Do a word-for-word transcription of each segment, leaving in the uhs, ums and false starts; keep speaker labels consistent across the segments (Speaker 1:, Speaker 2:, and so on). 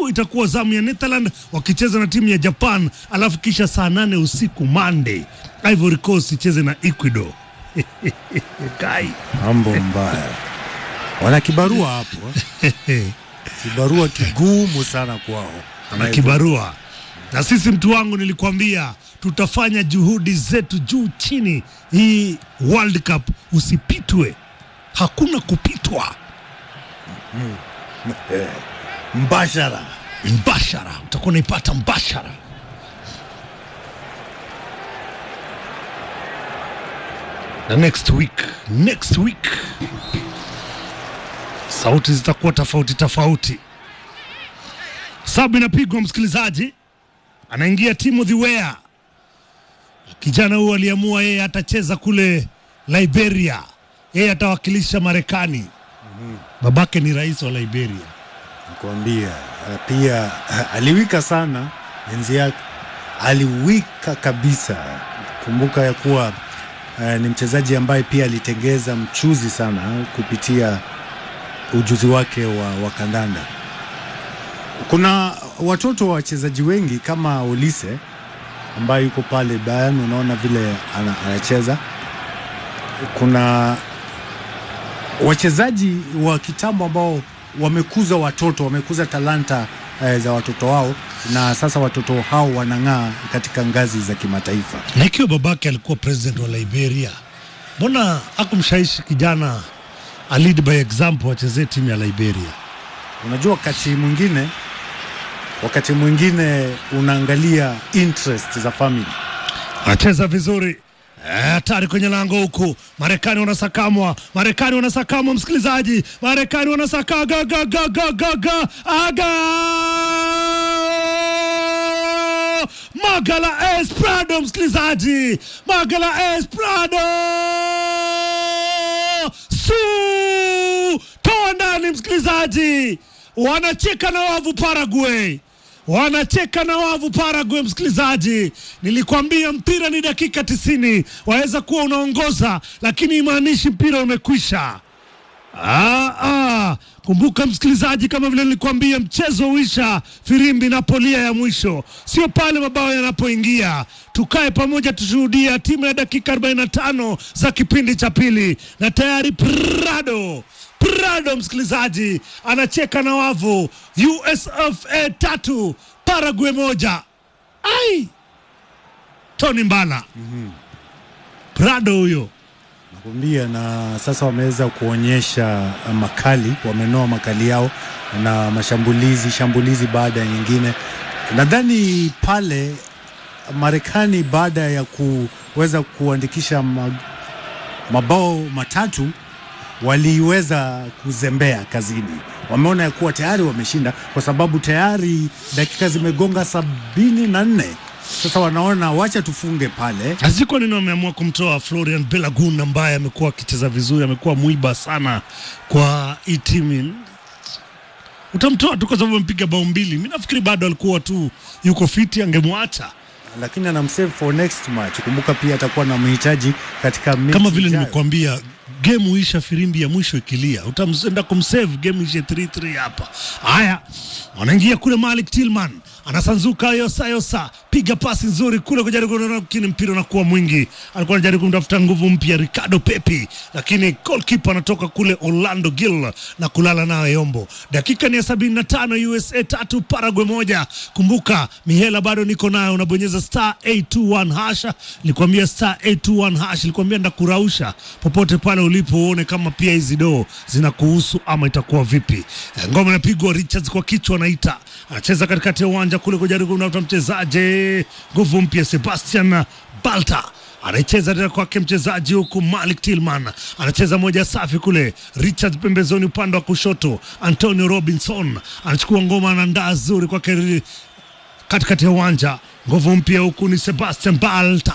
Speaker 1: usiku itakuwa zamu ya Netherlands wakicheza na timu ya Japan, alafu kisha saa nane usiku Monday Ivory Coast icheze na Ecuador. Kai
Speaker 2: mambo mbaya. Wana kibarua hapo. Kibarua kigumu sana kwao.
Speaker 1: Wana kibarua. Na sisi mtu wangu nilikwambia tutafanya juhudi zetu juu chini. Hii World Cup usipitwe. Hakuna kupitwa.
Speaker 2: Mm. Mbashara.
Speaker 1: Mbashara. Utakuwa unaipata mbashara. Na next week, next week sauti zitakuwa tofauti tofauti. Sabu inapigwa msikilizaji. Anaingia Timothy Weah. Kijana huyu aliamua yeye atacheza kule Liberia. Yeye atawakilisha Marekani. Mm-hmm. Babake ni rais wa Liberia.
Speaker 2: Nakwambia pia aliwika sana enzi yake. Aliwika kabisa. Kumbuka ya kuwa uh, ni mchezaji ambaye pia alitengeza mchuzi sana kupitia ujuzi wake wa, wa kandanda. Kuna watoto wa wachezaji wengi kama Olise ambaye yuko pale Bayern, unaona vile anacheza. Kuna wachezaji wa kitambo ambao wamekuza watoto, wamekuza talanta eh, za watoto wao, na sasa watoto hao wanang'aa katika ngazi za kimataifa.
Speaker 1: Na ikiwa babake alikuwa president wa Liberia, mbona hakumshawishi kijana a lead by example acheze timu ya Liberia?
Speaker 2: Unajua wakati mwingine wakati mwingine unaangalia interest za family.
Speaker 1: Anacheza vizuri. Hatari kwenye lango huku. Marekani wanasakamwa. Marekani wanasakamwa msikilizaji. Marekani wanasaka ga ga ga ga ga ga aga. Magala Esprado msikilizaji. Magala Esprado. Su! Toa ndani msikilizaji. Wanacheka na wavu Paraguay. Wanacheka na wavu Paraguay msikilizaji. Nilikwambia mpira ni dakika tisini. Waweza kuwa unaongoza lakini imaanishi mpira umekwisha. Ah, ah. Kumbuka msikilizaji, kama vile nilikwambia, mchezo uisha firimbi na polia ya mwisho, sio pale mabao yanapoingia. Tukae pamoja tushuhudia timu ya dakika arobaini na tano za kipindi cha pili, na tayari Prado Prado msikilizaji anacheka na wavu. U S F A tatu Paraguay moja. Ai, Tony Mbala. Mm-hmm. Prado huyo
Speaker 2: nakwambia, na sasa wameweza kuonyesha makali, wamenoa makali yao na mashambulizi shambulizi baada ya nyingine. Nadhani pale Marekani baada ya kuweza kuandikisha mabao matatu waliweza kuzembea kazini. Wameona ya kuwa tayari wameshinda kwa sababu tayari dakika zimegonga sabini na nne. Sasa wanaona wacha tufunge pale.
Speaker 1: Aziko nini wameamua kumtoa Florian Belagun ambaye amekuwa akicheza vizuri, amekuwa muiba sana kwa hii timu. Utamtoa tu kwa sababu mpiga bao mbili. Mimi nafikiri bado alikuwa tu yuko fiti, angemwacha.
Speaker 2: Lakini anamsave for next match. Kumbuka pia atakuwa na mhitaji katika mechi.
Speaker 1: Kama vile nimekuambia, game uisha firimbi ya mwisho ikilia, utamsenda kumsave game ishe three three hapa. Haya, wanaingia kule Malik Tillman. Anasanzuka Yosa Yosa, piga pasi nzuri kule kujaribu kuona kile mpira unakuwa mwingi. Alikuwa anajaribu kumtafuta nguvu mpya Ricardo Pepi, lakini goalkeeper anatoka kule Orlando Gil na kulala nayo Yombo. Dakika ni ya sabini na tano, U S A tatu Paraguay moja. Kumbuka mihela bado niko nayo, unabonyeza star eight two one hash. Nilikwambia star eight two one hash, nilikwambia ndakurausha popote pale ulipo uone kama pia hizi do zinakuhusu ama itakuwa vipi. Ngoma inapigwa, Richards kwa kichwa anaita. Anacheza katikati ya uwanja kule kujaribu kumtafuta mchezaji nguvu mpya Sebastian Balta. Anacheza tena kwake mchezaji huku Malik Tillman. Anacheza moja safi kule. Richard pembezoni upande wa kushoto. Antonio Robinson anachukua ngoma na ndaa nzuri kwake katikati ya uwanja. Nguvu mpya huku ni Sebastian Balta.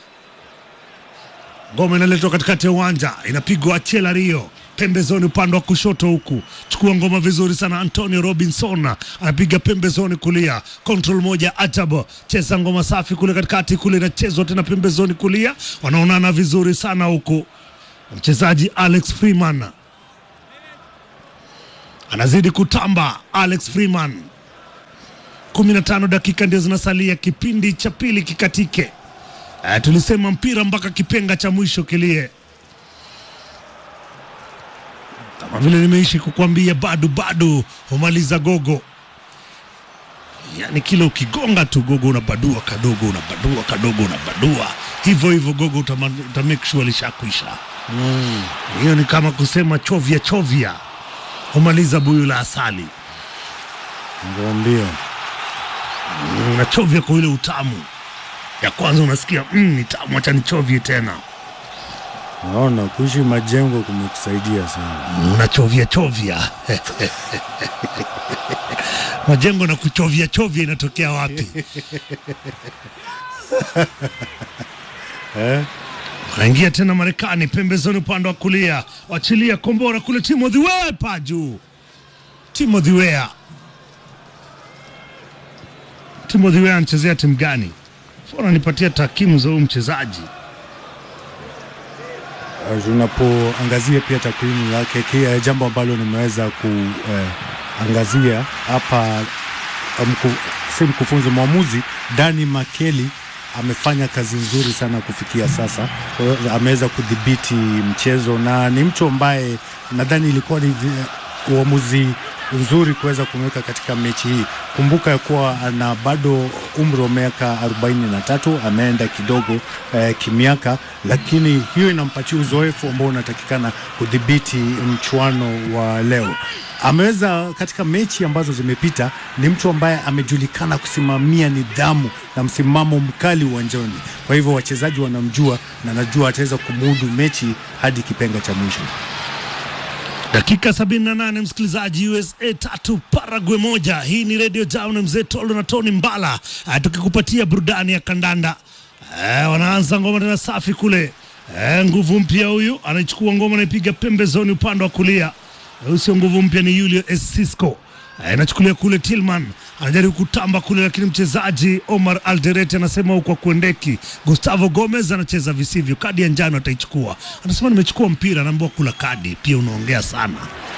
Speaker 1: Ngoma inaletwa katikati ya uwanja, inapigwa Achela Rio pembezoni upande wa kushoto huku. Chukua ngoma vizuri sana Antonio Robinson, anapiga pembezoni kulia. Control moja Atabo, cheza ngoma safi kule katikati kule, inachezwa tena pembezoni kulia. Wanaonana vizuri sana huku. Mchezaji Alex Freeman anazidi kutamba. Alex Freeman kumi na tano dakika ndio zinasalia kipindi cha pili kikatike. Uh, tulisema mpira mpaka kipenga cha mwisho kilie. Kama vile nimeishi kukuambia, bado bado humaliza gogo. Yani kila ukigonga tu gogo unabadua kadogo, unabadua kadogo, unabadua hivyo hivyo gogo utama, uta make sure lishakuisha. Mm. Hiyo ni kama kusema chovya chovya humaliza buyu la asali.
Speaker 2: Ndio ndio.
Speaker 1: Unachovya kwa ile utamu. Ya kwanza unasikia mm, ni tamu, acha nichovye tena.
Speaker 2: Naona kuishi majengo kumekusaidia sana.
Speaker 1: Unachovya chovya. Majengo na kuchovya chovya inatokea wapi?
Speaker 2: Eh?
Speaker 1: Wanaingia tena Marekani pembezoni upande wa kulia. Wachilia kombora kule Timothy Weah pa juu. Timothy Weah. Timothy Weah anachezea timu gani? Fona nipatia takwimu za huyu mchezaji.
Speaker 2: Tunapoangazia pia takwimu yake, kia jambo ambalo nimeweza kuangazia eh, hapa mku, si mkufunzi mwamuzi Danny McKelly amefanya kazi nzuri sana kufikia sasa. Ameweza kudhibiti mchezo na ni mtu ambaye nadhani ilikuwa ni uamuzi nzuri kuweza kumweka katika mechi hii. Kumbuka ya kuwa ana bado umri wa miaka arobaini na tatu, ameenda kidogo eh, kimiaka, lakini hiyo inampatia uzoefu ambao unatakikana kudhibiti mchuano wa leo. Ameweza katika mechi ambazo zimepita, ni mtu ambaye amejulikana kusimamia nidhamu na msimamo mkali uwanjani. Kwa hivyo wachezaji wanamjua na najua ataweza kumudu mechi hadi kipenga cha mwisho.
Speaker 1: Dakika sabini na nane msikilizaji, U S A tatu Paraguay moja. Hii ni Radio Jam, mzee Tolo na Tony Mbala, uh, tukikupatia burudani ya kandanda. Uh, wanaanza ngoma tena safi kule. Uh, nguvu mpya huyu anachukua ngoma na ipiga pembezoni upande wa kulia. Huyu sio nguvu mpya, ni Julio Escisco. Anachukulia uh, kule Tillman, anajaribu kutamba kule, lakini mchezaji Omar Alderete anasema huko kuendeki. Gustavo Gomez anacheza visivyo, kadi ya njano ataichukua. Anasema nimechukua mpira, anaambiwa kula kadi. Pia unaongea sana.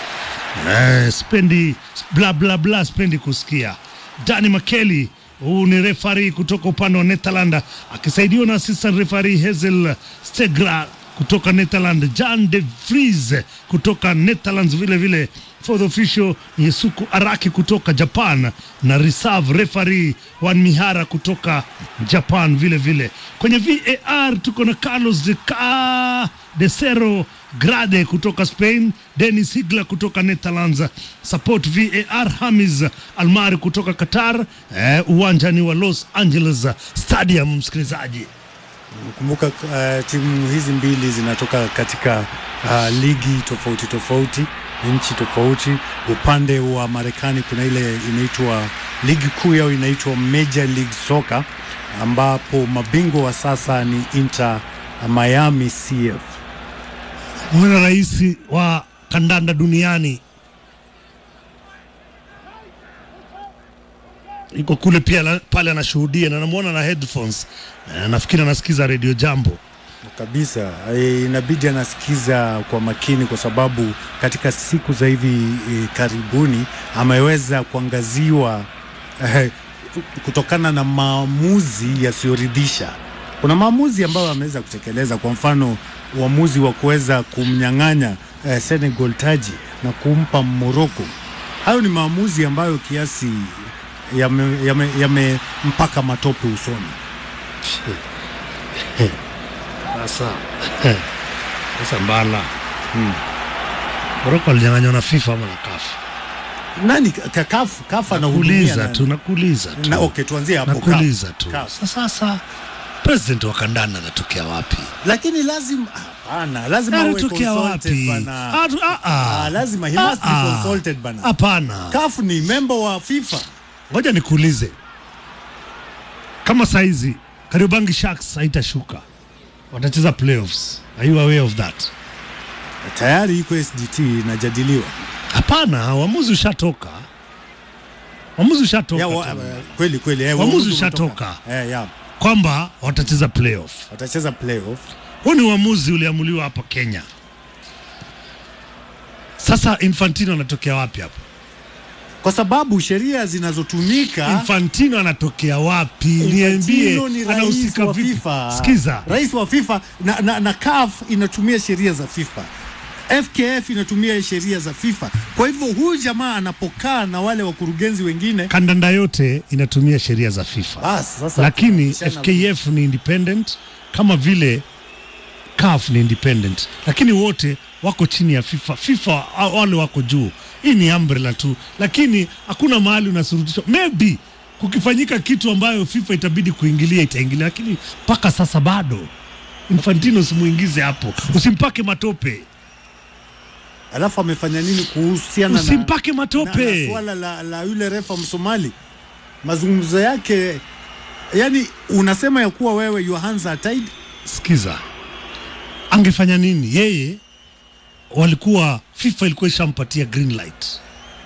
Speaker 1: Eh, spendi bla bla bla, spendi kusikia. Danny McKelly, huu ni referee kutoka upande wa Netherlands, akisaidiwa na assistant referee Hazel Stegra kutoka Netherlands, Jan de Vries kutoka Netherlands, vile vile fourth official Yesuku Araki kutoka Japan, na reserve referee Juan Mihara kutoka Japan vile vile. Kwenye V A R tuko na Carlos de, Ca... de Cerro Grade kutoka Spain, Dennis Higler kutoka Netherlands, support V A R Hamiz Almari kutoka Qatar. Eh, uwanja ni wa Los Angeles Stadium msikilizaji.
Speaker 2: Kumbuka uh, timu hizi mbili zinatoka katika uh, ligi tofauti tofauti, nchi tofauti. Upande wa Marekani kuna ile inaitwa ligi kuu yao inaitwa Major League Soccer, ambapo mabingwa wa sasa ni Inter Miami C F.
Speaker 1: Mwana rais wa kandanda duniani iko kule pia pale anashuhudia, na namuona na headphones. E, nafikiri anasikiza Radio Jambo
Speaker 2: kabisa. E, inabidi anasikiza kwa makini kwa sababu katika siku za hivi e, karibuni ameweza kuangaziwa e, kutokana na maamuzi yasiyoridhisha. Kuna maamuzi ambayo ameweza kutekeleza, kwa mfano uamuzi wa kuweza kumnyang'anya e, Senegal taji na kumpa Morocco. Hayo ni maamuzi ambayo kiasi yame, yame, yame mpaka matope usoni.
Speaker 1: Sasa sasa mbala hmm. Morocco alinyang'anywa na FIFA ama na CAF?
Speaker 2: Nani CAF? CAF
Speaker 1: anakuuliza tu, nakuuliza tu.
Speaker 2: Na okay, tuanzie hapo.
Speaker 1: Nakuuliza tu. Sasa sasa president wa kandanda anatokea wapi?
Speaker 2: Lakini lazima hapana, lazima awe consulted bana.
Speaker 1: Ah ah,
Speaker 2: lazima he must be consulted bana.
Speaker 1: Hapana.
Speaker 2: CAF ni member wa FIFA.
Speaker 1: Ngoja nikuulize. Kama saizi Kariobangi Sharks haitashuka, watacheza playoffs. Are you aware of that?
Speaker 2: Tayari iko S D T inajadiliwa.
Speaker 1: Hapana, uamuzi ushatoka. Uamuzi ushatoka.
Speaker 2: Ya, wa, kweli kweli,
Speaker 1: eh, uamuzi ushatoka.
Speaker 2: Eh, ya.
Speaker 1: Kwamba watacheza playoff.
Speaker 2: Watacheza playoff.
Speaker 1: Huo ni uamuzi uliamuliwa hapa Kenya. Sasa Infantino anatokea wapi hapo?
Speaker 2: kwa sababu sheria zinazotumika.
Speaker 1: Infantino anatokea wapi? Niambie, anahusika vipi? Sikiza,
Speaker 2: rais wa FIFA na, na, na C A F inatumia sheria za FIFA, F K F inatumia sheria za FIFA. Kwa hivyo huyu jamaa anapokaa na wale wakurugenzi wengine,
Speaker 1: kandanda yote inatumia sheria za FIFA.
Speaker 2: Bas, sasa
Speaker 1: lakini F K F ni independent kama vile C A F ni independent, lakini wote wako chini ya FIFA. FIFA wale wako juu. Hii ni umbrella tu, lakini hakuna mahali unasurutishwa. Maybe kukifanyika kitu ambayo FIFA itabidi kuingilia, itaingilia, lakini mpaka sasa bado Infantino simuingize hapo, usimpake matope.
Speaker 2: Alafu amefanya nini kuhusiana
Speaker 1: usimpake matope
Speaker 2: na, na swala la, la yule refa Msomali? Mazungumzo yake, yani unasema ya kuwa wewe your hands are tied.
Speaker 1: Sikiza, angefanya nini yeye? Walikuwa FIFA ilikuwa ishampatia green light,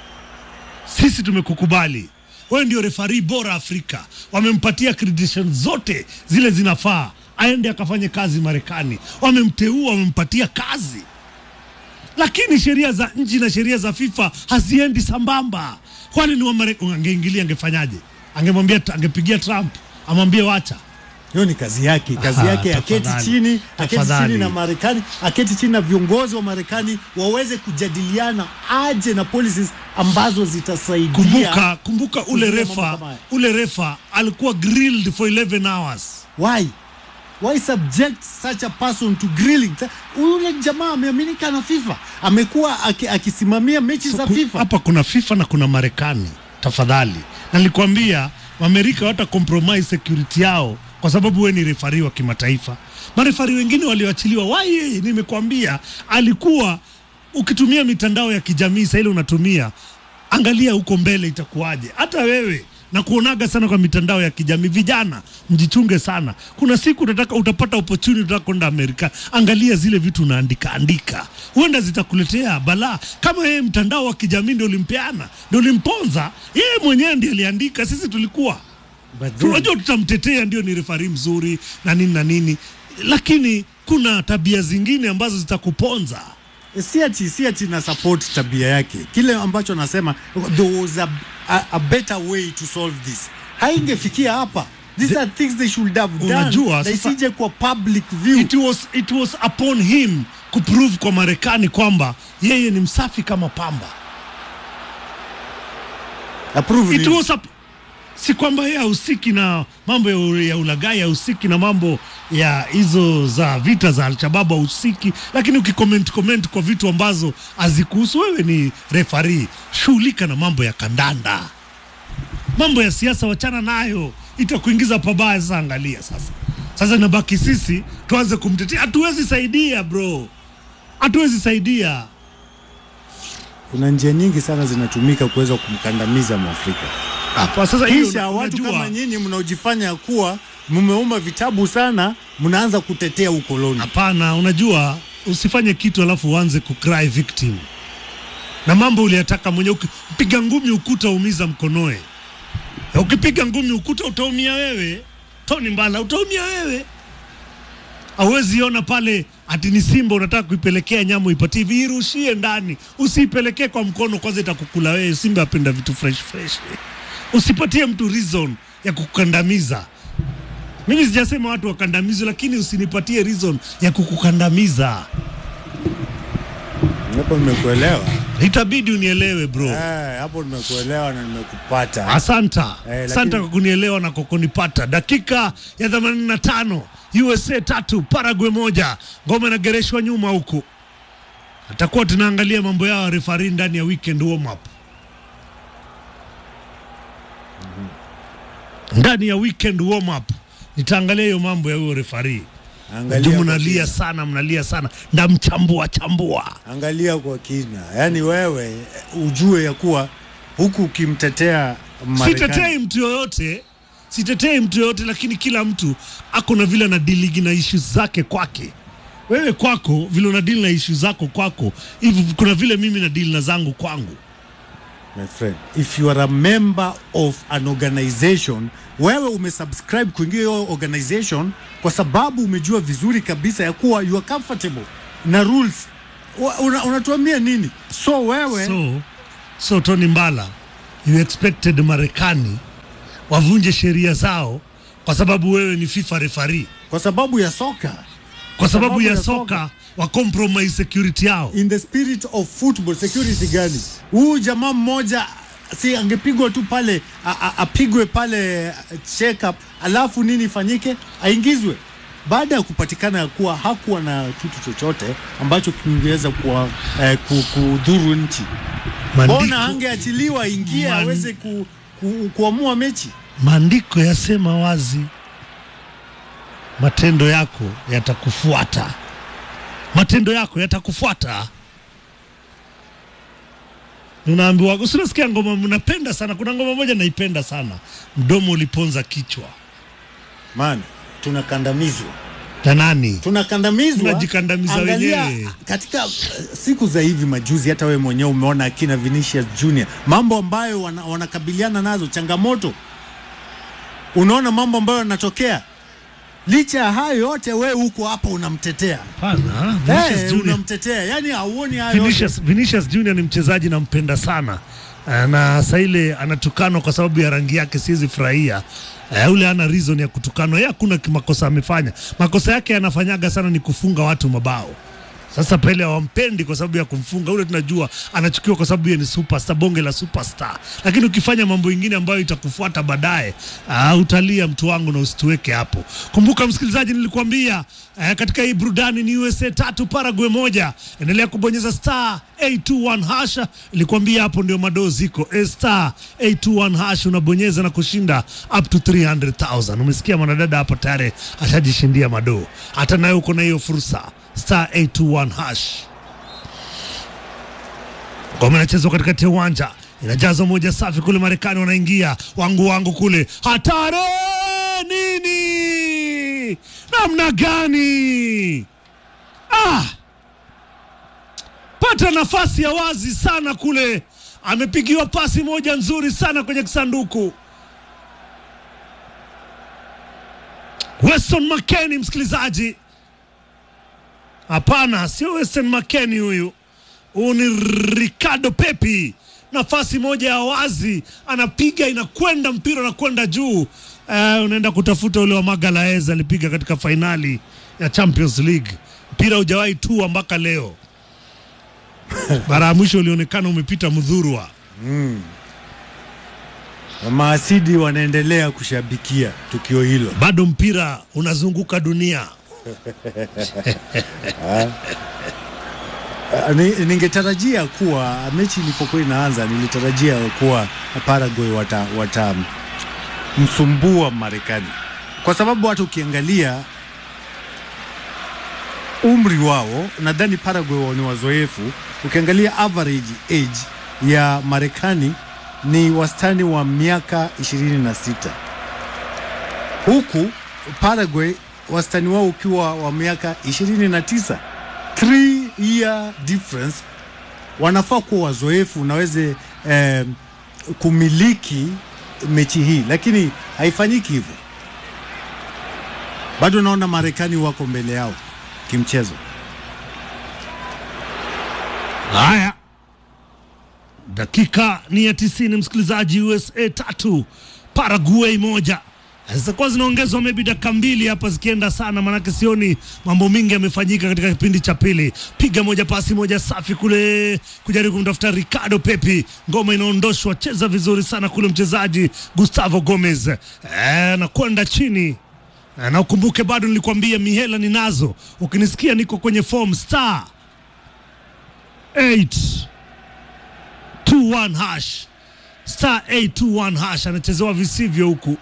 Speaker 1: sisi tumekukubali, wewe ndio referee bora Afrika, wamempatia credentials zote zile zinafaa aende akafanye kazi Marekani, wamemteua, wamempatia kazi. Lakini sheria za nchi na sheria za FIFA haziendi sambamba. Kwani ni wa Marekani? Angeingilia angefanyaje? Angemwambia, angepigia Trump amwambie wacha.
Speaker 2: Hiyo ni kazi yake, kazi Aha, yake aketi chini, aketi chini na Marekani, aketi chini na viongozi wa Marekani waweze kujadiliana aje na policies ambazo zitasaidia.
Speaker 1: Kumbuka, kumbuka ule refa, ule refa alikuwa grilled for eleven hours.
Speaker 2: Why? Why subject such a person to grilling? Ule jamaa ameaminika na FIFA, amekuwa akisimamia mechi so, za FIFA.
Speaker 1: Hapa kuna FIFA na kuna Marekani, tafadhali. Na nilikwambia Amerika wata compromise security yao kwa sababu wewe ni referee wa kimataifa. Marefari wengine walioachiliwa, why yeye? Nimekwambia alikuwa ukitumia mitandao ya kijamii, sasa ile unatumia, angalia huko mbele itakuwaje. Hata wewe na kuonaga sana kwa mitandao ya kijamii, vijana mjichunge sana. Kuna siku utataka utapata opportunity utaka kwenda Amerika, angalia zile vitu unaandika andika, huenda zitakuletea balaa. Kama yeye mtandao wa kijamii ndio ulimpeana, ndio ulimponza, yeye mwenyewe ndiye aliandika, sisi tulikuwa tunajua tutamtetea, ndio ni referee mzuri na nini na nini, lakini kuna tabia zingine ambazo zitakuponza.
Speaker 2: Si ati si ati na support tabia yake. Kile ambacho nasema, there was a, a, a better way to solve this. Haingefikia hapa. These the, are things they should have done.
Speaker 1: Unajua,
Speaker 2: they sije kwa public view.
Speaker 1: It was, it was upon him kuprove kwa Marekani kwamba yeye ni msafi kama pamba.
Speaker 2: Approve
Speaker 1: it was up, si kwamba yeye husiki na mambo ya, ya ulagai, husiki na mambo ya hizo za vita za Al-Shabaab, husiki, lakini ukicomment comment kwa vitu ambazo hazikuhusu wewe, ni referee, shughulika na mambo ya kandanda. Mambo ya siasa wachana nayo, itakuingiza pabaya. Sasa angalia sasa. Sasa nabaki sisi tuanze kumtetea. Hatuwezi saidia bro. Hatuwezi saidia.
Speaker 2: Kuna njia nyingi sana zinatumika kuweza kumkandamiza Mwafrika.
Speaker 1: Hapa sasa
Speaker 2: kisha watu kama nyinyi mnaojifanya kuwa mmeuma vitabu sana, mnaanza kutetea ukoloni.
Speaker 1: Hapana, unajua usifanye kitu alafu uanze kucry victim. Na mambo uliyataka mwenyewe. Ukipiga ngumi ukuta umiza mkonoe. Ukipiga ngumi ukuta utaumia wewe. Tony Mbala utaumia wewe. Hauwezi ona pale ati ni Simba unataka kuipelekea nyama ipatie virushie ndani. Usiipelekee kwa mkono, kwanza itakukula wewe. Simba apenda vitu fresh fresh. Usipatie mtu reason ya kukandamiza. Mimi sijasema watu wakandamizwe, lakini usinipatie reason ya kukukandamiza.
Speaker 2: Hapo nimekuelewa.
Speaker 1: Itabidi unielewe bro.
Speaker 2: Eh, hapo nimekuelewa na nimekupata.
Speaker 1: Asanta.
Speaker 2: Eh,
Speaker 1: Asanta lakini kwa kunielewa na kwa kunipata. Dakika ya themanini na tano, U S A tatu, Paraguay moja. Ngoma inagereshwa nyuma huku. Atakuwa tunaangalia mambo yao referee ndani ya weekend warm up. Mm-hmm. Ndani ya weekend warm up nitaangalia hiyo mambo ya huyo referee. Angalia, mnalia sana, mnalia sana. Ndamchambua chambua.
Speaker 2: Angalia kwa kina. Yaani wewe ujue ya kuwa huku ukimtetea Marekani.
Speaker 1: Sitetei mtu yoyote, sitetei mtu yoyote, lakini kila mtu ako na vile na deal na issues zake kwake. Wewe kwako vile una deal na issues zako kwako, hivi kuna vile mimi na deal na zangu kwangu.
Speaker 2: My friend, if you are a member of an organization, wewe umesubscribe kuingia hiyo organization kwa sababu umejua vizuri kabisa ya kuwa you are comfortable na rules. Unatuambia una nini? So wewe
Speaker 1: So, so Tony Mbala, you expected Marekani wavunje sheria zao kwa sababu wewe ni FIFA referee,
Speaker 2: kwa sababu ya soka,
Speaker 1: kwa sababu ya soka wa compromise security yao.
Speaker 2: In the spirit of football, security gani? Huyu jamaa mmoja si angepigwa tu pale, apigwe pale check up, alafu nini fanyike, aingizwe baada ya kupatikana ya kuwa hakuwa na kitu chochote ambacho kingeweza kuwa eh, kudhuru nchi. Mbona angeachiliwa ingie Man... aweze ku, ku, kuamua mechi?
Speaker 1: Maandiko yasema wazi, matendo yako yatakufuata. Matendo yako yatakufuata. Unaambiwa, usinasikia ngoma mnapenda sana. Kuna ngoma moja naipenda sana, mdomo uliponza kichwa.
Speaker 2: Man, tunakandamizwa.
Speaker 1: Na nani?
Speaker 2: Tunakandamizwa.
Speaker 1: Tunajikandamiza wenyewe.
Speaker 2: Katika uh, siku za hivi majuzi, hata wewe mwenyewe umeona akina Vinicius Junior, mambo ambayo wana, wanakabiliana nazo, changamoto. Unaona mambo ambayo yanatokea. Licha ya hayo yote, wewe huko hapa unamtetea.
Speaker 1: Hapana, Vinicius
Speaker 2: hey,
Speaker 1: Junior
Speaker 2: unamtetea. Yaani hauoni hayo.
Speaker 1: Vinicius, Vinicius Junior ni mchezaji nampenda sana. Na saa ile anatukanwa kwa sababu ya rangi yake, siwezi furahia. Uh, ule ana reason ya kutukanwa. Yeye hakuna makosa amefanya. Makosa yake anafanyaga sana ni kufunga watu mabao. Sasa Pele hawampendi kwa sababu ya kumfunga. Ule tunajua anachukiwa kwa sababu yeye ni superstar, bonge la superstar. Lakini ukifanya mambo mengine ambayo itakufuata baadaye, uh, utalia mtu wangu na usituweke hapo. Kumbuka msikilizaji, nilikwambia uh, katika hii burudani ni U S A tatu Paraguay moja. Endelea kubonyeza star eight two one hash. Nilikwambia hapo ndio madoo ziko. A star eight two one hash unabonyeza na kushinda up to three hundred thousand. Umesikia mwanadada hapo tayari ashajishindia madoo. Hata nawe uko na hiyo fursa. Star eight two one hash. Ngoma inachezwa katikati ya uwanja. Inajazwa moja safi kule, Marekani wanaingia. Wangu wangu kule. Hatari nini? Namna gani? Ah! Pata nafasi ya wazi sana kule. Amepigiwa pasi moja nzuri sana kwenye kisanduku. Weston McKennie, msikilizaji. Hapana, sio Weston McKennie huyu. Huyu ni Ricardo Pepi. Nafasi moja ya wazi, anapiga, inakwenda mpira na kwenda juu. Uh, unaenda kutafuta ule wa Magalaez alipiga katika finali ya Champions League. Mpira hujawahi tua mpaka leo. Mara ya mwisho ulionekana umepita Mudhurwa.
Speaker 2: Mm. Maasidi wanaendelea kushabikia tukio hilo.
Speaker 1: Bado mpira unazunguka dunia.
Speaker 2: Ningetarajia kuwa mechi ilipokuwa inaanza, nilitarajia kuwa Paraguay wata, wata msumbua Marekani, kwa sababu watu ukiangalia umri wao, nadhani Paraguay wao ni wazoefu. Ukiangalia average age ya Marekani ni wastani wa miaka ishirini na sita, huku Paraguay wastani wao ukiwa wa miaka ishirini na tisa. three year difference. Wanafaa kuwa wazoefu, naweze eh, kumiliki mechi hii, lakini haifanyiki hivyo. Bado naona Marekani wako mbele yao kimchezo.
Speaker 1: Haya, dakika ni ya tisini, msikilizaji. U S A tatu Paraguay moja. Sasa kwa zinaongezwa maybe dakika mbili hapa zikienda sana, manake sioni mambo mingi yamefanyika katika kipindi cha pili. Piga moja pasi moja safi kule kujaribu kumtafuta Ricardo Pepi. Ngoma inaondoshwa, cheza vizuri sana kule mchezaji Gustavo Gomez. Eh, na kwenda chini. E, na ukumbuke bado nilikwambia mihela ninazo. Ukinisikia niko kwenye form star eight two one hash. Star eight two one hash, anachezewa visivyo huku.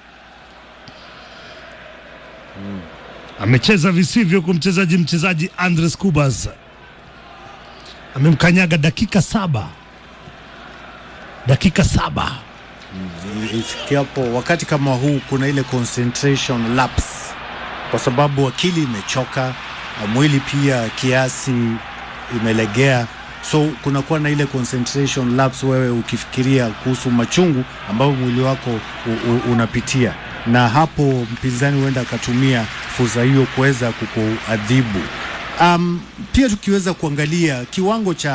Speaker 1: Hmm. Amecheza visivyo kwa mchezaji mchezaji Andres Cubas. Amemkanyaga dakika saba. Dakika saba.
Speaker 2: Ifikiapo wakati kama huu kuna ile concentration lapse, kwa sababu akili imechoka, mwili pia kiasi imelegea, so kuna kuwa na ile concentration lapse, wewe ukifikiria kuhusu machungu ambayo mwili wako u, u, unapitia, na hapo mpinzani huenda akatumia fursa hiyo kuweza kukuadhibu. Um, pia tukiweza kuangalia kiwango cha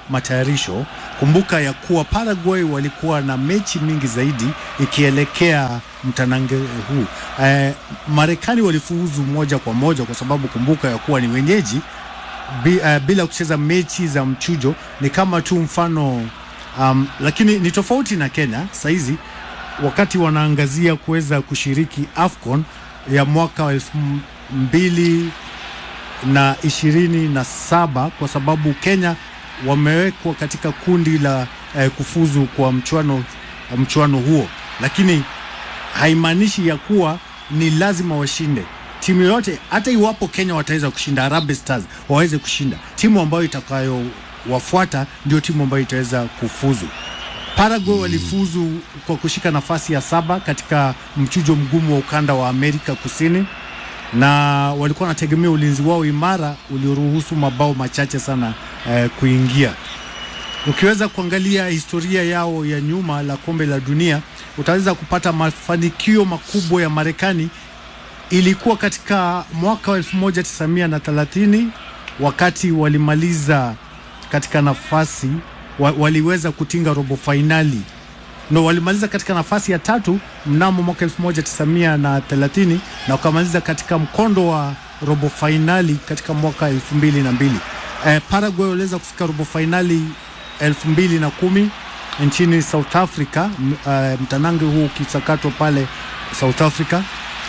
Speaker 2: matayarisho. Kumbuka ya kuwa Paraguay walikuwa na mechi mingi zaidi ikielekea mtanange huu. Eh, Marekani walifuzu moja kwa moja kwa sababu kumbuka ya kuwa ni wenyeji bi, uh, bila kucheza mechi za mchujo. Ni kama tu mfano um, lakini ni tofauti na Kenya saizi wakati wanaangazia kuweza kushiriki AFCON ya mwaka wa elfu mbili na ishirini na saba kwa sababu Kenya wamewekwa katika kundi la eh, kufuzu kwa mchuano, mchuano huo, lakini haimaanishi ya kuwa ni lazima washinde. Timu yote hata iwapo Kenya wataweza kushinda, Harambee Stars waweze kushinda, timu ambayo itakayowafuata ndio timu ambayo itaweza kufuzu. Paraguay hmm. walifuzu kwa kushika nafasi ya saba katika mchujo mgumu wa ukanda wa Amerika Kusini, na walikuwa wanategemea ulinzi wao imara ulioruhusu mabao machache sana eh, kuingia. Ukiweza kuangalia historia yao ya nyuma la kombe la dunia, utaweza kupata mafanikio makubwa ya Marekani. Ilikuwa katika mwaka wa elfu moja tisa mia thelathini wakati walimaliza katika nafasi wa, waliweza kutinga robo finali. No, walimaliza katika nafasi ya tatu mnamo mwaka elfu moja tisa mia thelathini na wakamaliza katika mkondo wa robo finali katika mwaka elfu mbili na mbili. Eh, Paraguay waliweza kufika robo finali elfu mbili na kumi nchini South Africa, uh, mtanange huu ukisakatwa pale South Africa,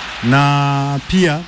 Speaker 2: na pia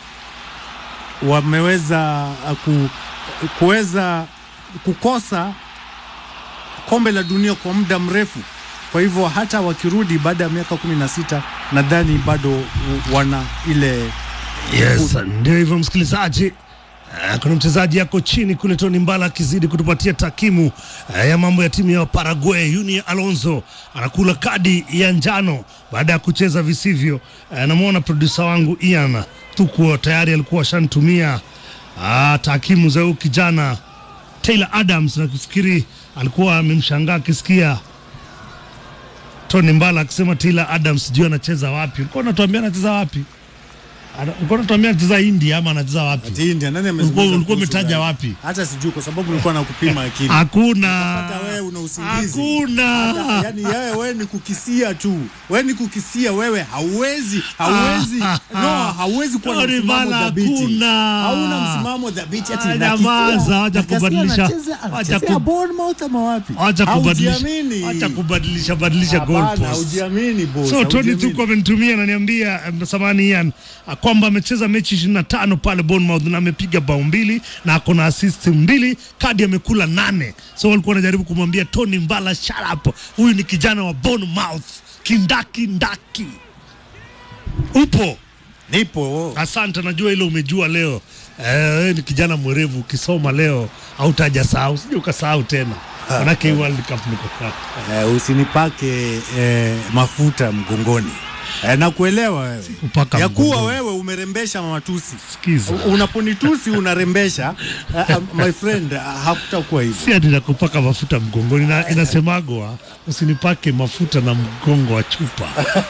Speaker 2: wameweza uh, ku, kuweza kukosa kombe la dunia kwa muda mrefu. Kwa hivyo hata wakirudi baada ya miaka kumi na sita nadhani bado wana ile.
Speaker 1: Yes, ndio hivyo msikilizaji. Uh, kuna mchezaji yako chini kule Tony Mbala akizidi kutupatia takimu uh, ya mambo ya timu ya Paraguay. Junior Alonso anakula kadi ya njano baada ya kucheza visivyo. Uh, namuona producer wangu Ian tuko tayari alikuwa shantumia uh, takimu za huyu kijana Taylor Adams, na kufikiri alikuwa amemshangaa akisikia Tony Mbala akisema Taylor Adams sijui anacheza wapi. Ulikuwa unatuambia anacheza wapi? Ulikuwa unatuambia anacheza India ama anacheza wapi?
Speaker 2: Ati India, nani amezungumza?
Speaker 1: Ulikuwa umetaja wapi?
Speaker 2: Hata sijui kwa sababu nilikuwa nakupima akili.
Speaker 1: Hakuna.
Speaker 2: Hata wewe una usingizi.
Speaker 1: Hakuna.
Speaker 2: Yaani wewe wewe ni kukisia tu. Wewe ni kukisia, wewe hauwezi, hauwezi. No, hauwezi kuwa na msimamo dhabiti.
Speaker 1: Hakuna.
Speaker 2: Hauna msimamo dhabiti ati
Speaker 1: na kisia. Haja kubadilisha.
Speaker 2: Haja Bournemouth ama wapi?
Speaker 1: Haja kubadilisha. Haja kubadilisha badilisha goalpost.
Speaker 2: Haujiamini boss.
Speaker 1: So Tony tuko amenitumia na niambia samani Ian kwamba amecheza mechi ishirini na tano pale Bournemouth na amepiga bao mbili na ako na assist mbili, kadi amekula nane. So walikuwa wanajaribu kumwambia Tony Mbala shut up. Huyu ni kijana wa Bournemouth, kindaki ndaki. Upo?
Speaker 2: Nipo.
Speaker 1: Asante, najua ile umejua leo. Eh, ni kijana mwerevu, ukisoma leo hautaja sahau, usije ukasahau tena. Manake World Cup niko kwa.
Speaker 2: Eh, usinipake eh, mafuta mgongoni. E, na kuelewa wewe ya kuwa wewe umerembesha matusi.
Speaker 1: Sikiza,
Speaker 2: unaponitusi unarembesha. uh, uh, my friend, uh, hakutakuwa hivyo.
Speaker 1: Si ati nakupaka mafuta mgongoni na inasemagwa usinipake mafuta na mgongo wa chupa.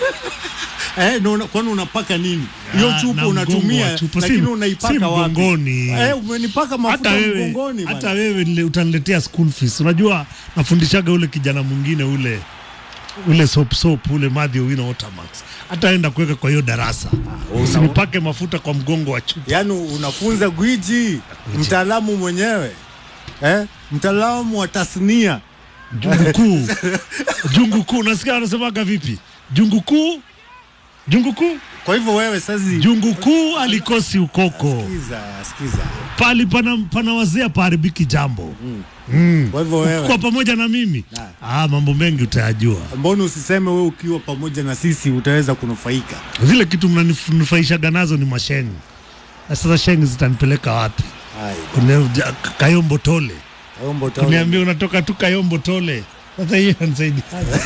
Speaker 2: Eh, no, kwani unapaka nini? Hiyo chupa unatumia lakini unaipaka wapi?
Speaker 1: Mgongoni.
Speaker 2: Eh, umenipaka mafuta mgongoni bwana.
Speaker 1: Hata wewe utaniletea school fees. Unajua nafundishaga ule kijana mwingine ule ule sop sop ule Mathew Wino Otamax ataenda kuweka kwa hiyo darasa. Ah, usinipake mafuta kwa mgongo wa chupa.
Speaker 2: Yaani unafunza gwiji, mtaalamu mwenyewe. Eh? Mtaalamu wa tasnia.
Speaker 1: Jungu kuu. Jungu kuu, nasikia anasemaga vipi? Jungu kuu. Jungu kuu.
Speaker 2: Kwa hivyo wewe sasa
Speaker 1: Jungu kuu alikosi ukoko.
Speaker 2: Sikiza, sikiza.
Speaker 1: Pali pana pana wazea paharibiki jambo. Mm.
Speaker 2: Mm. Kwa hivyo wewe
Speaker 1: kwa pamoja na mimi na. Ah, mambo mengi utayajua.
Speaker 2: Mbona usiseme wewe ukiwa pamoja na sisi utaweza kunufaika?
Speaker 1: Zile kitu mnaninufaishaga nazo ni mashengi. Na sasa shengi zitanipeleka wapi? Kuna Kayombo Tole.
Speaker 2: Kayombo Tole.
Speaker 1: Kuniambia unatoka tu Kayombo Tole. Sasa hiyo nisaidie.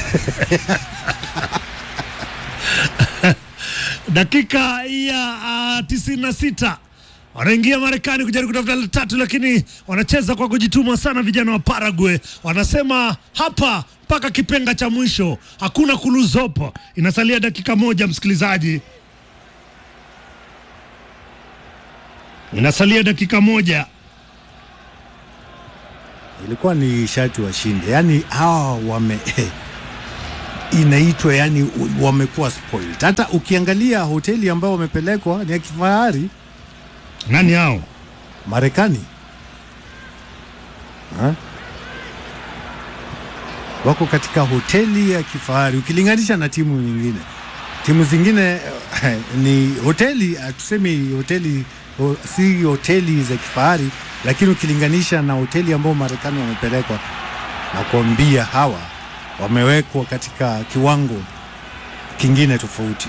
Speaker 1: Dakika ya uh, tisini na sita wanaingia Marekani kujaribu kutafuta la tatu, lakini wanacheza kwa kujituma sana vijana wa Paraguay. Wanasema hapa mpaka kipenga cha mwisho, hakuna kuluzopo. Inasalia dakika moja msikilizaji. Inasalia dakika moja.
Speaker 2: ilikuwa ni sharti washinde. Yani hawa wame inaitwa yani wamekuwa spoiled. Hata ukiangalia hoteli ambao wamepelekwa ni ya kifahari.
Speaker 1: Nani hao?
Speaker 2: Marekani. Ha? Wako katika hoteli ya kifahari ukilinganisha na timu nyingine. Timu zingine ni hoteli, tuseme hoteli si hoteli za kifahari, lakini ukilinganisha na hoteli ambao Marekani wamepelekwa, na kuambia hawa wamewekwa katika kiwango kingine tofauti.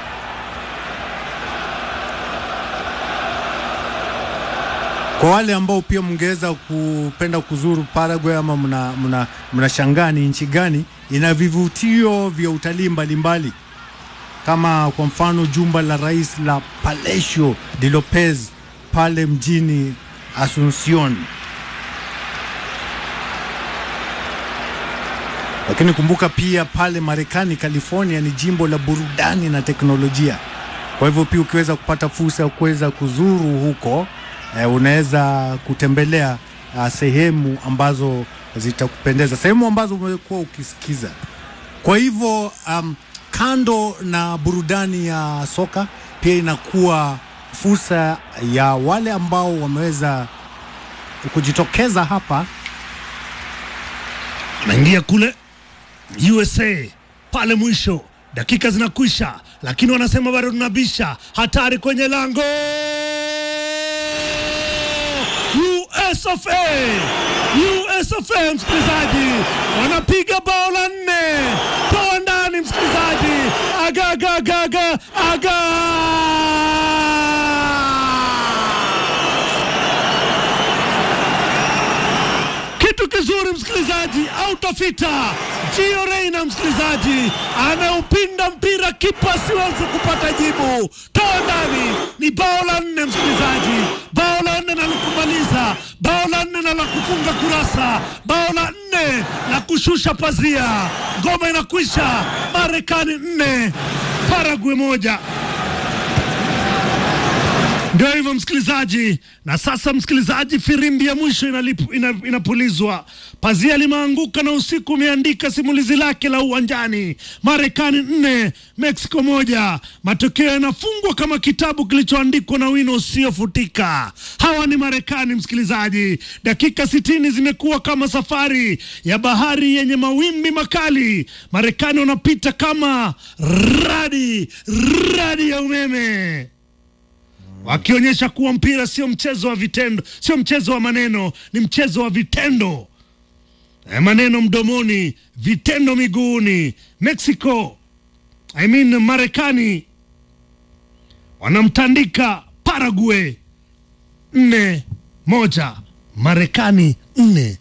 Speaker 2: Kwa wale ambao pia mngeweza kupenda kuzuru Paraguay ama mna mna mnashangaa ni nchi gani ina vivutio vya utalii mbalimbali, kama kwa mfano jumba la rais la Palacio de Lopez pale mjini Asuncion. Lakini kumbuka pia pale Marekani, California ni jimbo la burudani na teknolojia. Kwa hivyo pia ukiweza kupata fursa ya kuweza kuzuru huko, eh, unaweza kutembelea uh, sehemu ambazo zitakupendeza, sehemu ambazo umekuwa ukisikiza. Kwa hivyo um, kando na burudani ya soka, pia inakuwa fursa ya wale ambao wameweza kujitokeza hapa.
Speaker 1: Anaingia kule U S A pale mwisho, dakika zinakwisha, lakini wanasema bado tunabisha. Hatari kwenye lango. U S of A, U S of A msikilizaji, wanapiga bao la nne. Toa ndani msikilizaji. Aga aga aga aga aga. Kitu kizuri msikilizaji, autofita Gio Reyna msikilizaji, anaupinda mpira kipa siwezi kupata jibu. Toa ndani. Ni bao la nne msikilizaji, bao la nne na kumaliza, bao la nne na la kufunga kurasa, bao la nne na kushusha pazia. Ngoma inakwisha. Marekani nne, Paraguay moja. Ndio hivyo msikilizaji, na sasa msikilizaji, firimbi ya mwisho inalipu, ina, inapulizwa. Pazia limeanguka na usiku umeandika simulizi lake la uwanjani. Marekani nne, Mexico moja. Matokeo yanafungwa kama kitabu kilichoandikwa na wino usiofutika. Hawa ni Marekani msikilizaji. Dakika sitini zimekuwa kama safari ya bahari yenye mawimbi makali. Marekani wanapita kama radi, radi ya umeme, wakionyesha kuwa mpira sio mchezo wa vitendo, sio mchezo wa maneno, ni mchezo wa vitendo. E, maneno mdomoni, vitendo miguuni. Mexico, I mean Marekani, wanamtandika Paraguay nne moja. Marekani nne.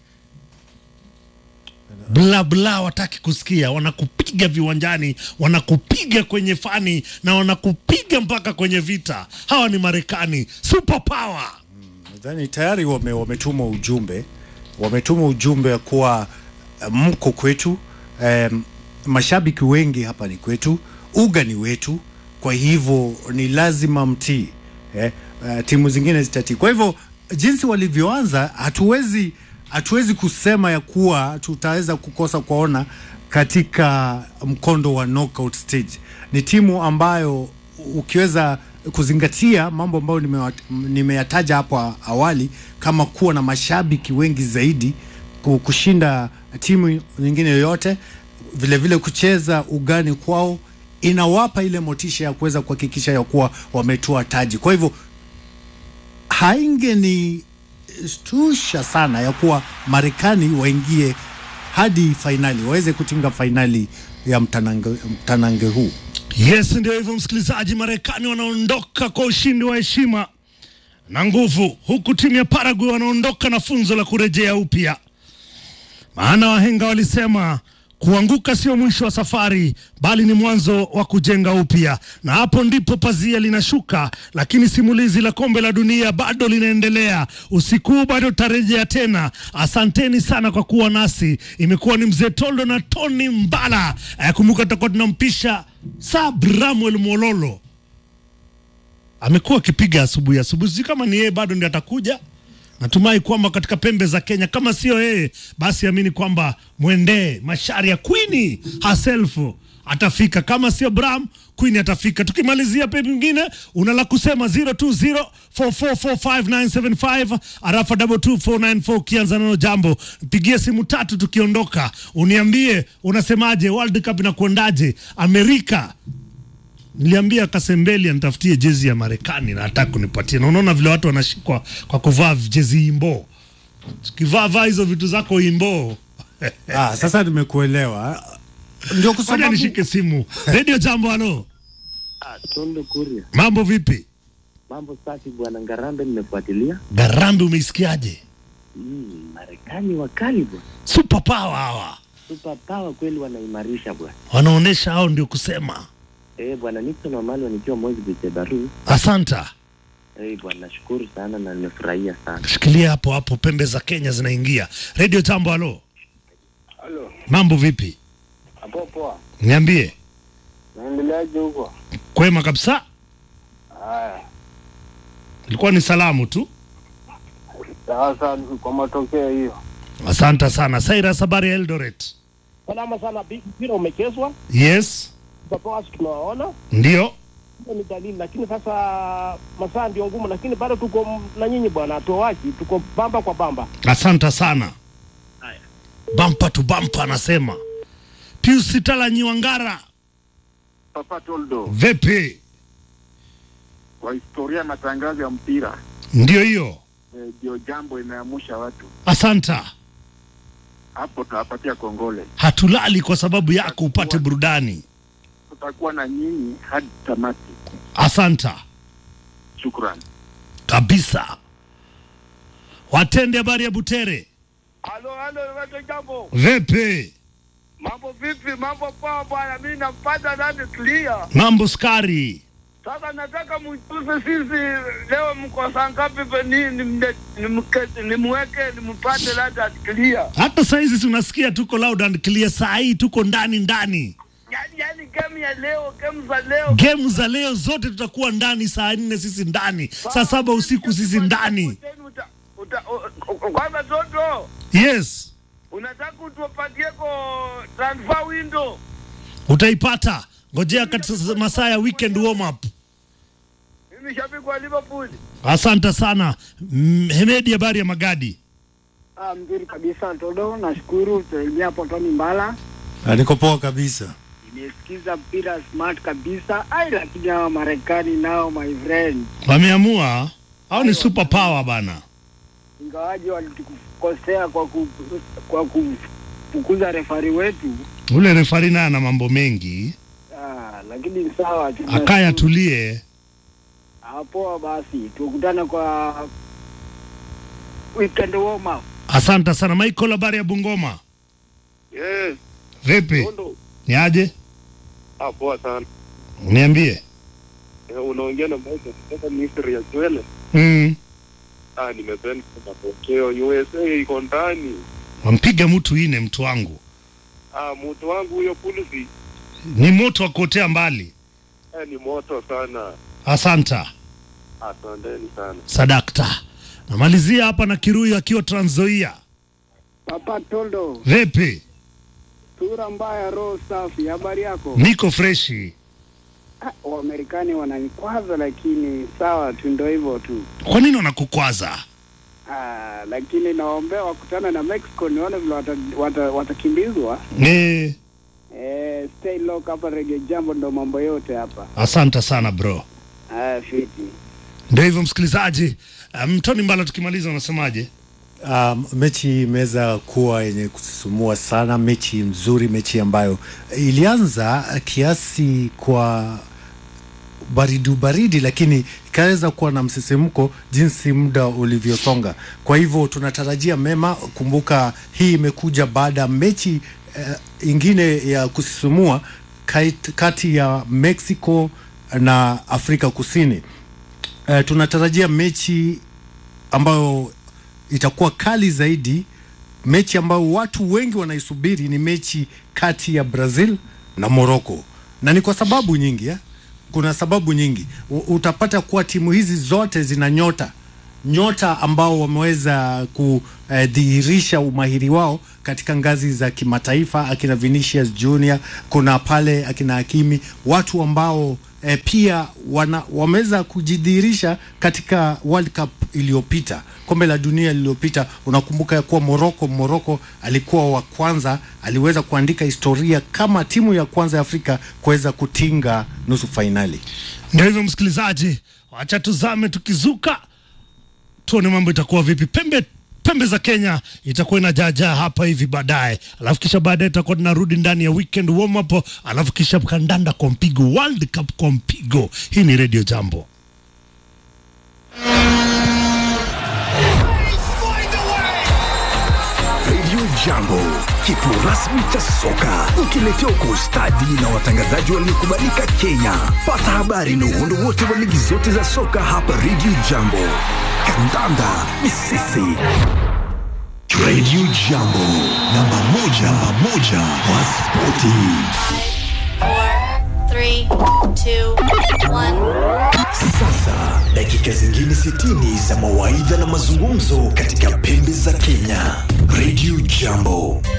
Speaker 1: Bla bla wataki kusikia, wanakupiga viwanjani, wanakupiga kwenye fani, na wanakupiga mpaka kwenye vita. Hawa ni Marekani, super power.
Speaker 2: Nadhani tayari wame, wametuma ujumbe, wametuma ujumbe ya kuwa mko kwetu, um, mashabiki wengi hapa ni kwetu, uga ni wetu, kwa hivyo ni lazima mtii, eh, uh, timu zingine zitatii. Kwa hivyo jinsi walivyoanza, hatuwezi hatuwezi kusema ya kuwa tutaweza kukosa kuona katika mkondo wa knockout stage. Ni timu ambayo ukiweza kuzingatia mambo ambayo nimeyataja hapo awali, kama kuwa na mashabiki wengi zaidi kushinda timu nyingine yoyote, vile vile kucheza ugani kwao, inawapa ile motisha ya kuweza kuhakikisha ya kuwa wametoa taji. Kwa hivyo hainge ni stusha sana ya kuwa Marekani waingie hadi finali, waweze kutinga finali ya mtanange, mtanange huu.
Speaker 1: Yes, ndio hivyo msikilizaji, Marekani wanaondoka kwa ushindi wa heshima na nguvu, huku timu ya Paraguay wanaondoka na funzo la kurejea upya. Maana wahenga walisema kuanguka sio mwisho wa safari, bali ni mwanzo wa kujenga upya. Na hapo ndipo pazia linashuka, lakini simulizi la kombe la dunia bado linaendelea. Usiku bado tarejea tena. Asanteni sana kwa kuwa nasi. Imekuwa ni Mzee Toldo na Tony Mbala. Eh, kumbuka tutakuwa tunampisha Sabramuel Mololo. Amekuwa akipiga asubuhi asubuhi, kama ni yeye bado ndiye atakuja. Natumai kwamba katika pembe za Kenya, kama sio yeye basi amini kwamba mwendee Macharia Queen herself atafika, kama sio Bram Queen atafika. Tukimalizia pepe mwingine unala kusema zero two zero four four four five nine seven five arafa double two four nine four kianza neno jambo. Pigie simu tatu tukiondoka, uniambie unasemaje, World Cup inakuendaje Amerika. Niliambia Kasembeli anitafutie jezi ya Marekani na hataka kunipatia. Na unaona vile watu wanashikwa kwa kuvaa jezi imbo. Ukivaa vaa hizo vitu zako imbo.
Speaker 2: Ah, sasa nimekuelewa. Ndio kwa sababu
Speaker 1: nishike simu. Radio Jambo, halo.
Speaker 3: Ah, Tondo Kuria.
Speaker 1: Mambo vipi?
Speaker 3: Mambo safi bwana. Ngarambe nimefuatilia.
Speaker 1: Ngarambe umeisikiaje?
Speaker 3: Mm, Marekani wakali bwana.
Speaker 1: Super power hawa.
Speaker 3: Super power kweli, wanaimarisha bwana.
Speaker 1: Wanaonesha hao ndio kusema.
Speaker 3: Eh bwana, Nixon Omalo nikiwa Mozi Bichebaru.
Speaker 1: Asanta.
Speaker 3: Eh bwana, nashukuru sana na nimefurahia sana.
Speaker 1: Shikilia hapo hapo, pembe za Kenya zinaingia. Radio Jambo, halo.
Speaker 4: Halo.
Speaker 1: Mambo vipi?
Speaker 4: Hapo poa.
Speaker 1: Niambie.
Speaker 4: Naendeleaje huko?
Speaker 1: Kwema kabisa.
Speaker 4: Haya.
Speaker 1: Ilikuwa ni salamu tu.
Speaker 4: Sasa kwa matokeo hiyo.
Speaker 1: Asante sana. Saira Sabari Eldoret.
Speaker 5: Salama sana, mpira umechezwa.
Speaker 1: Yes.
Speaker 5: Kwa tunaona.
Speaker 1: Ndio.
Speaker 5: Ni dalili, lakini sasa masaa ndio ngumu, lakini bado tuko na nyinyi bwana, tuwachi, tuko bamba kwa bamba.
Speaker 1: Asante sana.
Speaker 5: Haya.
Speaker 1: Bampa tu bampa anasema. Pius Sitala Nyiwangara.
Speaker 4: Papa Toldo.
Speaker 1: Vipi?
Speaker 4: Kwa historia matangazo ya mpira.
Speaker 1: Ndio hiyo.
Speaker 4: Ndio e, jambo inayamusha watu.
Speaker 1: Asanta.
Speaker 4: Hapo tutapatia kongole.
Speaker 1: Hatulali kwa sababu yako upate burudani.
Speaker 4: Tutakuwa na nyinyi hadi tamati.
Speaker 1: Asanta.
Speaker 4: Shukran.
Speaker 1: Kabisa. Watende habari ya Butere.
Speaker 4: Halo, halo, Radio Jambo.
Speaker 1: Vipi?
Speaker 4: Mambo vipi? Mambo poa bwana, mimi napata nani clear.
Speaker 1: Mambo skari.
Speaker 4: Sasa nataka mtuze sisi leo mko saa ngapi nini nimkete nimweke nimpate ladha clear.
Speaker 1: Hata saa hizi tunasikia tuko loud and clear, saa hii tuko ndani ndani.
Speaker 4: Yaani yaani game ya leo, game za leo.
Speaker 1: Game za leo zote tutakuwa ndani saa nne sisi ndani. Saa saba usiku sisi ndani.
Speaker 4: Kwanza Toto.
Speaker 1: Yes.
Speaker 4: Unataka utupatie ko transfer window.
Speaker 1: Utaipata. Ngojea katika masaa ya weekend warm up.
Speaker 4: Mimi shabiki wa Liverpool.
Speaker 1: Asante sana. Hemedi habari ya Magadi.
Speaker 6: Ah, mzuri kabisa Todo, nashukuru. Tuingia hapo Tony Mbala.
Speaker 2: Ah, niko poa kabisa.
Speaker 6: Nimesikiza mpira smart kabisa. Ai, lakini hao Marekani nao my friend.
Speaker 1: Wameamua au ni super power bana.
Speaker 6: Ingawaje walitukosea kwa ku, kwa kufukuza refari wetu.
Speaker 1: Ule refari naye ana mambo mengi.
Speaker 6: Ah, lakini sawa.
Speaker 1: Akaya tulie.
Speaker 6: Hapo basi tukutane kwa weekend warm up.
Speaker 1: Asante sana. Michael habari ya Bungoma.
Speaker 4: Yes.
Speaker 1: Vipi?
Speaker 4: Tondo.
Speaker 1: Ni aje?
Speaker 4: Ah, poa sana.
Speaker 1: Niambie.
Speaker 4: Eh, unaongea na mmoja kutoka Misri ya Chwele.
Speaker 1: Mm.
Speaker 4: Ah, nimependa matokeo. U S A iko ndani.
Speaker 1: Wampiga mtu ine mtu wangu.
Speaker 4: Ah, mtu wangu huyo Pulisi.
Speaker 1: Ni moto wa kuotea mbali.
Speaker 4: Eh, ni moto sana.
Speaker 1: Asanta.
Speaker 4: Asanteni sana.
Speaker 1: Sadakta. Namalizia hapa na Kirui akiwa Trans Nzoia.
Speaker 6: Papa Toldo.
Speaker 1: Vipi?
Speaker 6: Sura mbaya, roho safi. Habari yako?
Speaker 1: Niko freshi.
Speaker 6: Ah, Waamerikani wananikwaza lakini sawa tu, ndio hivyo tu.
Speaker 1: Kwa nini wanakukwaza?
Speaker 6: Ah, lakini naomba wakutana na Mexico nione vile watakimbizwa. Wata, wata
Speaker 1: Eh.
Speaker 6: Eh, stay low hapa Radio Jambo, ndo mambo yote hapa.
Speaker 1: Asante sana bro.
Speaker 6: Ah, fiti.
Speaker 1: Ndio hivyo msikilizaji. Um, Tony Mbala tukimaliza unasemaje?
Speaker 2: Um, mechi imeweza kuwa yenye kusisimua sana, mechi mzuri, mechi ambayo ilianza kiasi kwa baridi baridi, lakini ikaweza kuwa na msisimko jinsi muda ulivyosonga. Kwa hivyo tunatarajia mema. Kumbuka hii imekuja baada mechi uh, ingine ya kusisimua kati ya Mexico na Afrika Kusini. Uh, tunatarajia mechi ambayo itakuwa kali zaidi. Mechi ambayo watu wengi wanaisubiri ni mechi kati ya Brazil na Morocco, na ni kwa sababu nyingi ya? Kuna sababu nyingi. U, utapata kuwa timu hizi zote zina nyota nyota ambao wameweza kudhihirisha umahiri wao katika ngazi za kimataifa, akina Vinicius Junior, kuna pale akina Hakimi, watu ambao E, pia wana, wameweza kujidhihirisha katika World Cup iliyopita, kombe la dunia lililopita. Unakumbuka ya kuwa Morocco Morocco alikuwa wa kwanza, aliweza kuandika historia kama timu ya kwanza ya Afrika kuweza kutinga nusu finali.
Speaker 1: Ndio hivyo msikilizaji, acha tuzame tukizuka tuone mambo itakuwa vipi. Pembe pembe za Kenya itakuwa inajaja hapa hivi baadaye, alafu kisha baadaye itakuwa tunarudi ndani ya weekend warm up, alafu kisha kandanda kwa mpigo, World Cup kwa mpigo. Hii ni Radio Jambo.
Speaker 7: Radio Jambo, kituo rasmi cha soka, ukiletea kwa ustadi na watangazaji waliokubalika Kenya. Pata habari na uhondo wote wa ligi zote za soka hapa Radio Jambo. Kandanda ni sisi. Radio Jambo, namba moja, namba moja wa spoti.
Speaker 8: four, three, two, one.
Speaker 7: Sasa dakika zingine sitini za mawaidha na mazungumzo katika pembe za Kenya. Radio Jambo.